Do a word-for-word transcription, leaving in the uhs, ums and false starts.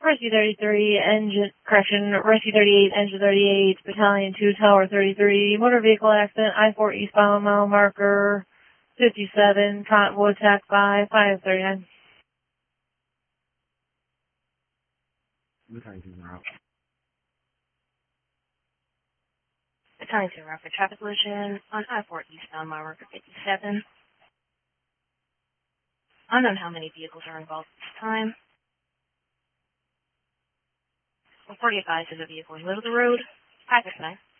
Rescue thirty-three, engine, correction, Rescue thirty-eight, engine thirty-eight, Battalion two, Tower thirty-three, motor vehicle accident, I four eastbound, mile marker fifty-seven, Cottonwood, T A C five, five thirty-nine. Battalion two, route. Battalion two, route for traffic collision on I four eastbound, mile marker fifty-seven. Unknown how many vehicles are involved at this time. Report advised of a vehicle in the middle of the road. five nine.